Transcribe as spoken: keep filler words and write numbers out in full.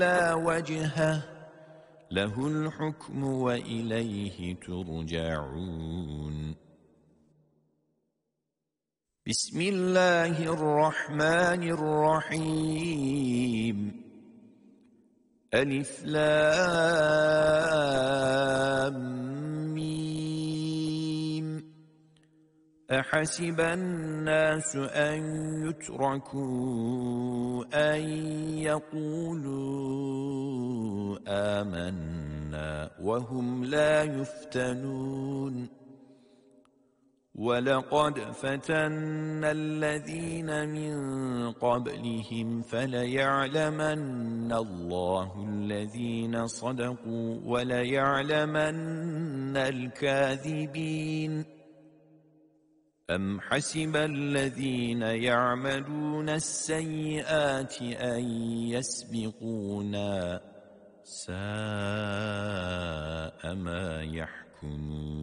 لا وجهه له الحكم وإليه ترجعون. بسم الله الرحمن الرحيم. ألف لام ميم. أحسب الناس أن يتركوا أن يقولوا آمنا وهم لا يفتنون. ولقد فتنا الذين من قبلهم فليعلمن الله الذين صدقوا وليعلمن الكاذبين. أم حسب الذين يعملون السيئات أن يسبقونا ساء ما يحكمون.